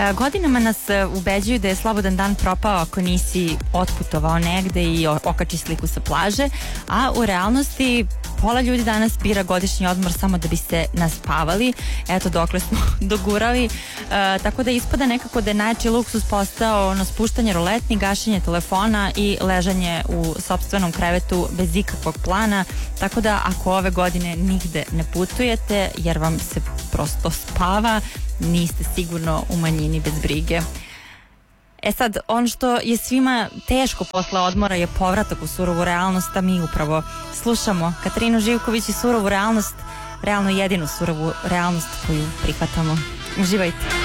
Godinama nas ubeđuju da je slobodan dan propao ako nisi otputovao negde i okači sliku sa plaže, a u realnosti pola ljudi danas bira godišnji odmor samo da bi se naspavali. Eto dokle smo dogurali. Tako da ispada nekako da je najjači luksuz postao spuštanje roletni, gašenje telefona i ležanje u sopstvenom krevetu bez ikakvog plana. Tako da ako ove godine nigde ne putujete jer vam se prosto spava, niste sigurno u manjini bez brige. E sad, ono što je svima teško posle odmora je povratak u surovu realnost, a mi upravo slušamo Katarinu Živković i surovu realnost, realno jedinu surovu realnost koju prihvatamo. Uživajte.